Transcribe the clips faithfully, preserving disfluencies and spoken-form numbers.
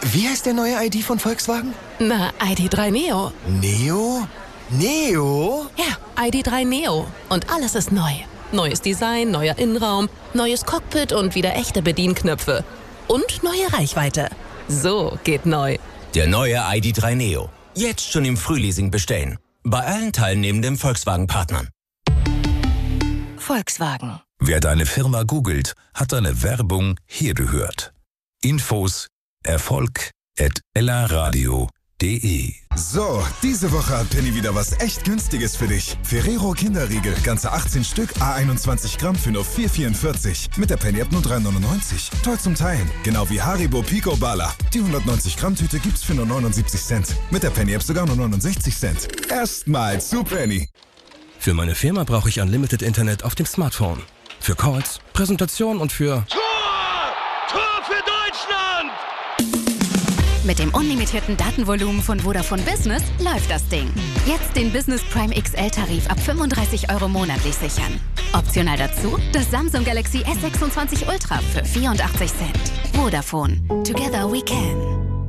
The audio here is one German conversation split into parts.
Wie heißt der neue I D von Volkswagen? Na, I D drei Neo. Neo? Neo? Ja, I D drei Neo. Und alles ist neu. Neues Design, neuer Innenraum, neues Cockpit und wieder echte Bedienknöpfe. Und neue Reichweite. So geht neu. Der neue I D drei Neo. Jetzt schon im Frühleasing bestellen. Bei allen teilnehmenden Volkswagen-Partnern. Volkswagen. Wer deine Firma googelt, hat deine Werbung hier gehört. Infos Erfolg at ellaradio punkt de. So, diese Woche hat Penny wieder was echt Günstiges für dich. Ferrero Kinderriegel, ganze achtzehn Stück, a einundzwanzig Gramm für nur vier vierundvierzig. Mit der Penny-App nur drei neunundneunzig. Toll zum Teilen. Genau wie Haribo Pico Bala. Die hundertneunzig Gramm Tüte gibt's für nur neunundsiebzig Cent. Mit der Penny-App sogar nur neunundsechzig Cent. Erstmal zu Penny. Für meine Firma brauche ich Unlimited Internet auf dem Smartphone. Für Calls, Präsentation und für... Tor! Tor für Deutschland! Mit dem unlimitierten Datenvolumen von Vodafone Business läuft das Ding. Jetzt den Business Prime X L-Tarif ab fünfunddreißig Euro monatlich sichern. Optional dazu das Samsung Galaxy S sechsundzwanzig Ultra für vierundachtzig Cent. Vodafone. Together we can.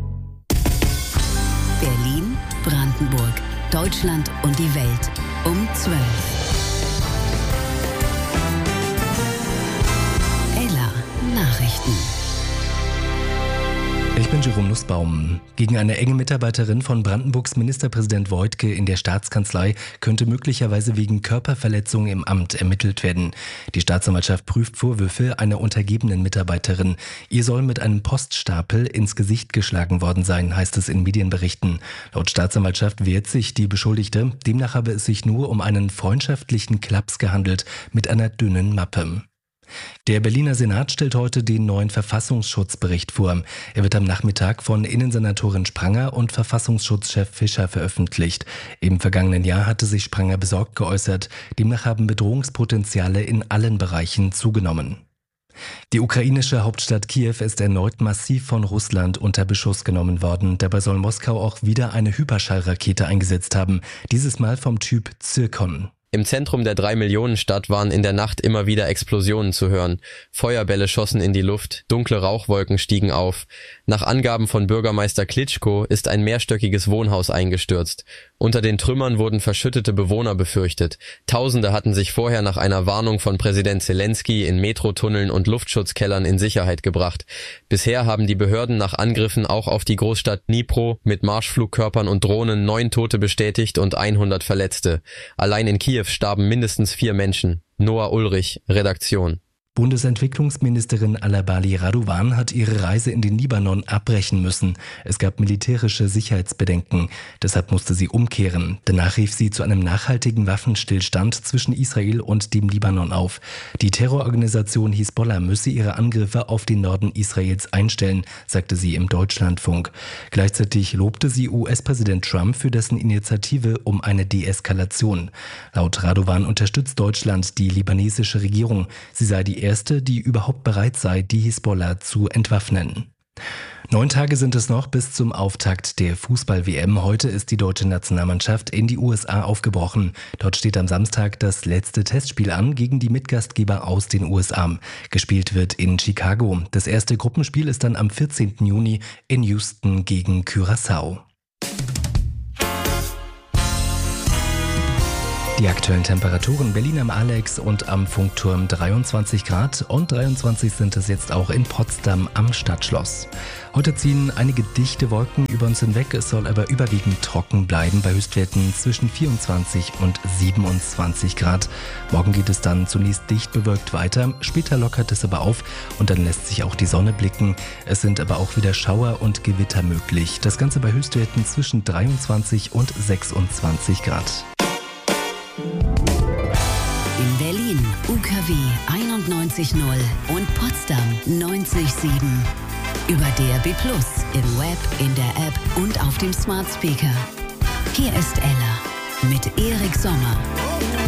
Berlin, Brandenburg, Deutschland und die Welt um zwölf. Ella Nachrichten. Ich bin Jerome Nussbaum. Gegen eine enge Mitarbeiterin von Brandenburgs Ministerpräsident Woidke in der Staatskanzlei könnte möglicherweise wegen Körperverletzung im Amt ermittelt werden. Die Staatsanwaltschaft prüft Vorwürfe einer untergebenen Mitarbeiterin. Ihr soll mit einem Poststapel ins Gesicht geschlagen worden sein, heißt es in Medienberichten. Laut Staatsanwaltschaft wehrt sich die Beschuldigte. Demnach habe es sich nur um einen freundschaftlichen Klaps gehandelt mit einer dünnen Mappe. Der Berliner Senat stellt heute den neuen Verfassungsschutzbericht vor. Er wird am Nachmittag von Innensenatorin Spranger und Verfassungsschutzchef Fischer veröffentlicht. Im vergangenen Jahr hatte sich Spranger besorgt geäußert. Demnach haben Bedrohungspotenziale in allen Bereichen zugenommen. Die ukrainische Hauptstadt Kiew ist erneut massiv von Russland unter Beschuss genommen worden. Dabei soll Moskau auch wieder eine Hyperschallrakete eingesetzt haben, dieses Mal vom Typ Zirkon. Im Zentrum der Drei-Millionen-Stadt waren in der Nacht immer wieder Explosionen zu hören. Feuerbälle schossen in die Luft, dunkle Rauchwolken stiegen auf. Nach Angaben von Bürgermeister Klitschko ist ein mehrstöckiges Wohnhaus eingestürzt. Unter den Trümmern wurden verschüttete Bewohner befürchtet. Tausende hatten sich vorher nach einer Warnung von Präsident Zelensky in Metrotunneln und Luftschutzkellern in Sicherheit gebracht. Bisher haben die Behörden nach Angriffen auch auf die Großstadt Dnipro mit Marschflugkörpern und Drohnen neun Tote bestätigt und hundert Verletzte. Allein in Kiew starben mindestens vier Menschen. Noah Ulrich, Redaktion. Bundesentwicklungsministerin Alabali Raduwan hat ihre Reise in den Libanon abbrechen müssen. Es gab militärische Sicherheitsbedenken. Deshalb musste sie umkehren. Danach rief sie zu einem nachhaltigen Waffenstillstand zwischen Israel und dem Libanon auf. Die Terrororganisation Hisbollah müsse ihre Angriffe auf den Norden Israels einstellen, sagte sie im Deutschlandfunk. Gleichzeitig lobte sie U S-Präsident Trump für dessen Initiative um eine Deeskalation. Laut Raduwan unterstützt Deutschland die libanesische Regierung. Sie sei die erste, die überhaupt bereit sei, die Hisbollah zu entwaffnen. Neun Tage sind es noch bis zum Auftakt der Fußball-W M. Heute ist die deutsche Nationalmannschaft in die U S A aufgebrochen. Dort steht am Samstag das letzte Testspiel an gegen die Mitgastgeber aus den U S A. Gespielt wird in Chicago. Das erste Gruppenspiel ist dann am vierzehnten Juni in Houston gegen Curaçao. Die aktuellen Temperaturen: Berlin am Alex und am Funkturm dreiundzwanzig Grad und dreiundzwanzig sind es jetzt auch in Potsdam am Stadtschloss. Heute ziehen einige dichte Wolken über uns hinweg, es soll aber überwiegend trocken bleiben bei Höchstwerten zwischen vierundzwanzig und siebenundzwanzig Grad. Morgen geht es dann zunächst dicht bewölkt weiter, später lockert es aber auf und dann lässt sich auch die Sonne blicken. Es sind aber auch wieder Schauer und Gewitter möglich. Das Ganze bei Höchstwerten zwischen dreiundzwanzig und sechsundzwanzig Grad. In Berlin U K W einundneunzig Komma null und Potsdam neunzig Komma sieben. Über D A B plus, im Web, in der App und auf dem Smart Speaker. Hier ist Ella mit Erik Sommer.